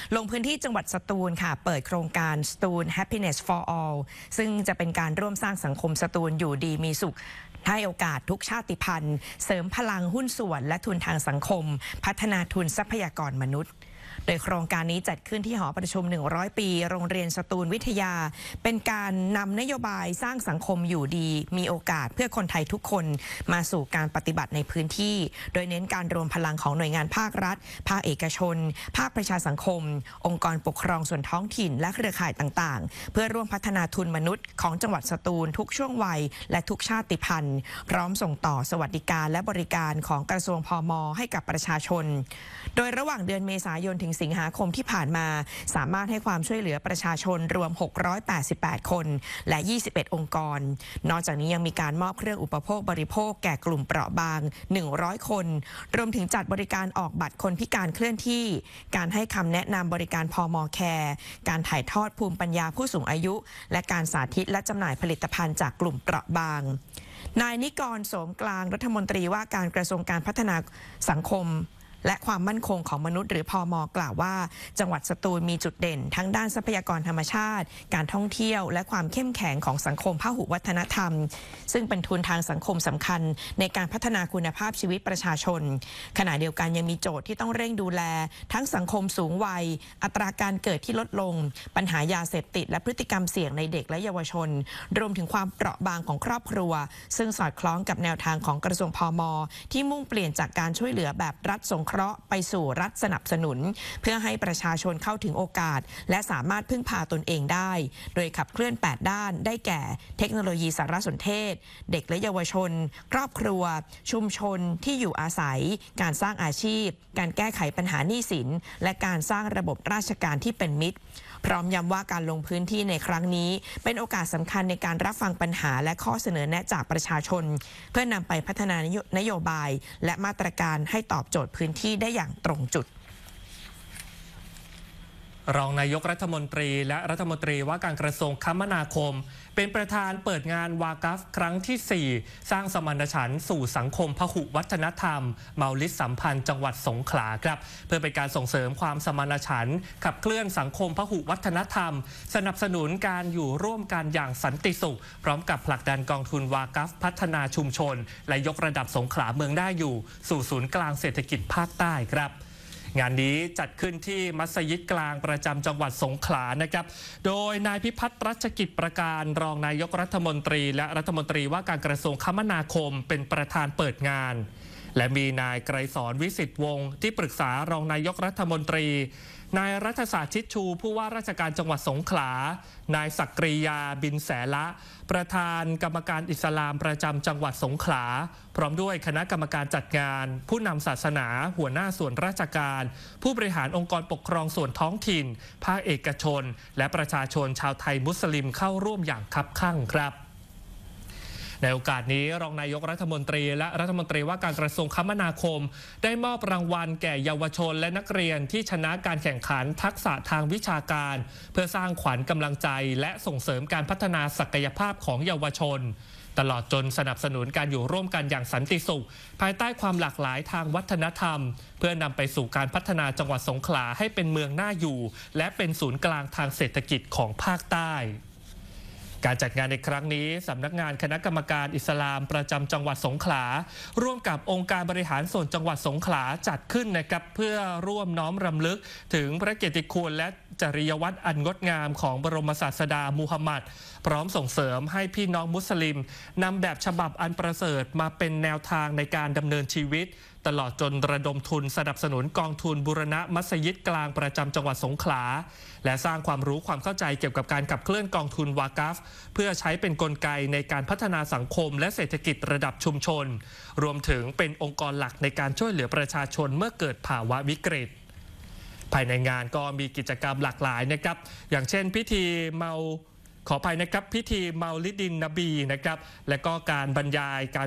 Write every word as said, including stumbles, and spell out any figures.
ลงพื้นที่จังหวัดสตูลค่ะเปิดโครงการสตูล Happiness for All ซึ่งจะเป็นการร่วมสร้างสังคมสตูลอยู่ดีมีสุขให้โอกาสทุกชาติพันธุ์เสริมพลังหุ้นส่วนและทุนทางสังคมพัฒนาทุนทรัพยากรมนุษย์โดยโครงการนี้จัดขึ้นที่หอประชุมหนึ่งร้อยปีโรงเรียนสตูลวิทยาเป็นการนำนโยบายสร้างสังคมอยู่ดีมีโอกาสเพื่อคนไทยทุกคนมาสู่การปฏิบัติในพื้นที่โดยเน้นการรวมพลังของหน่วยงานภาครัฐภาคเอกชนภาคประชาสังคมองค์กรปกครองส่วนท้องถิ่นและเครือข่ายต่างๆเพื่อร่วมพัฒนาทุนมนุษย์ของจังหวัดสตูลทุกช่วงวัยและทุกชาติพันธุ์พร้อมส่งต่อสวัสดิการและบริการของกระทรวงพม.ให้กับประชาชนโดยระหว่างเดือนเมษายนถึงสิงหาคมที่ผ่านมาสามารถให้ความช่วยเหลือประชาชนรวมหกร้อยแปดสิบแปดคนและยี่สิบเอ็ดองค์กรนอกจากนี้ยังมีการมอบเครื่องอุปโภคบริโภคแก่กลุ่มเปราะบางหนึ่งร้อยคนรวมถึงจัดบริการออกบัตรคนพิการเคลื่อนที่การให้คำแนะนำบริการพม.แคร์การถ่ายทอดภูมิปัญญาผู้สูงอายุและการสาธิตและจำหน่ายผลิตภัณฑ์จากกลุ่มเปราะบางนายนิกร โสมกลางรัฐมนตรีว่าการกระทรวงการพัฒนาสังคมและความมั่นคงของมนุษย์หรือพม.กล่าวว่าจังหวัดสตูลมีจุดเด่นทั้งด้านทรัพยากรธรรมชาติการท่องเที่ยวและความเข้มแข็งของสังคมพหุวัฒนธรรมซึ่งเป็นทุนทางสังคมสำคัญในการพัฒนาคุณภาพชีวิตประชาชนขณะเดียวกันยังมีโจทย์ที่ต้องเร่งดูแลทั้งสังคมสูงวัยอัตราการเกิดที่ลดลงปัญหายาเสพติดและพฤติกรรมเสี่ยงในเด็กและเยาวชนรวมถึงความเปราะบางของครอบครัวซึ่งสอดคล้องกับแนวทางของกระทรวงพม.ที่มุ่งเปลี่ยนจากการช่วยเหลือแบบรัฐสงเคราะห์ไปสู่รัฐสนับสนุนเพื่อให้ประชาชนเข้าถึงโอกาสและสามารถพึ่งพาตนเองได้โดยขับเคลื่อนแปดด้านได้แก่เทคโนโลยีสารสนเทศเด็กและเยาวชนครอบครัวชุมชนที่อยู่อาศัยการสร้างอาชีพการแก้ไขปัญหาหนี้สินและการสร้างระบบราชการที่เป็นมิตรพร้อมย้ำว่าการลงพื้นที่ในครั้งนี้เป็นโอกาสสำคัญในการรับฟังปัญหาและข้อเสนอแนะจากประชาชนเพื่อนำไปพัฒนานโยบายและมาตรการให้ตอบโจทย์พื้นที่ได้อย่างตรงจุดรองนายกรัฐมนตรีและรัฐมนตรีว่าการกระทรวงคมนาคมเป็นประธานเปิดงานวากัฟครั้งที่สี่สร้างสมานฉันท์สู่สังคมพหุวัฒนธรรมเมาลิดสัมพันธ์จังหวัดสงขลาครับเพื่อเป็นการส่งเสริมความสมานฉันท์ขับเคลื่อนสังคมพหุวัฒนธรรมสนับสนุนการอยู่ร่วมกันอย่างสันติสุขพร้อมกับผลักดันกองทุนวากัฟพัฒนาชุมชนและยกระดับสงขลาเมืองน่าอยู่สู่ศูนย์กลางเศรษฐกิจภาคใต้ครับงานนี้จัดขึ้นที่มัสยิดกลางประจำจังหวัดสงขลานะครับโดยนายพิพัฒน์รัชกิจประการรองนายกรัฐมนตรีและรัฐมนตรีว่าการกระทรวงคมนาคมเป็นประธานเปิดงานและมีนายไกรสอนวิสิทธิ์วงศ์ที่ปรึกษารองนายกรัฐมนตรีนายรัฐศาสตร์ชิดชูผู้ว่าราชการจังหวัดสงขลานายศักริยาบินแสละประธานกรรมการอิสลามประจำจังหวัดสงขลาพร้อมด้วยคณะกรรมการจัดงานผู้นำศาสนาหัวหน้าส่วนราชการผู้บริหารองค์กรปกครองส่วนท้องถิ่นภาคเอกชนและประชาชนชาวไทยมุสลิมเข้าร่วมอย่างคับคั่งครับในโอกาสนี้รองนายกรัฐมนตรีและรัฐมนตรีว่าการกระทรวงคมนาคมได้มอบรางวัลแก่เยาวชนและนักเรียนที่ชนะการแข่งขันทักษะทางวิชาการเพื่อสร้างขวัญกำลังใจและส่งเสริมการพัฒนาศักยภาพของเยาวชนตลอดจนสนับสนุนการอยู่ร่วมกันอย่างสันติสุขภายใต้ความหลากหลายทางวัฒนธรรมเพื่อนำไปสู่การพัฒนาจังหวัดสงขลาให้เป็นเมืองน่าอยู่และเป็นศูนย์กลางทางเศรษฐกิจของภาคใต้การจัดงานในครั้งนี้สำนักงานคณะกรรมการอิสลามประจำจังหวัดสงขลาร่วมกับองค์การบริหารส่วนจังหวัดสงขลาจัดขึ้นนะครับเพื่อร่วมน้อมรำลึกถึงพระเกียรติคุณและจริยวัตรอันงดงามของบรมศาสดามูฮัมหมัดพร้อมส่งเสริมให้พี่น้องมุสลิมนำแบบฉบับอันประเสริฐมาเป็นแนวทางในการดำเนินชีวิตตลอดจนระดมทุนสนับสนุนกองทุนบูรณะมัสยิดกลางประจำจังหวัดสงขลาและสร้างความรู้ความเข้าใจเกี่ยวกับการขับเคลื่อนกองทุนวากัฟเพื่อใช้เป็นกลไกในการพัฒนาสังคมและเศรษฐกิจระดับชุมชนรวมถึงเป็นองค์กรหลักในการช่วยเหลือประชาชนเมื่อเกิดภาวะวิกฤตภายในงานก็มีกิจกรรมหลากหลายนะครับอย่างเช่นพิธีเมาขออภัยนะครับพิธีเมาลิดินนบีนะครับและก็การบรรยายการ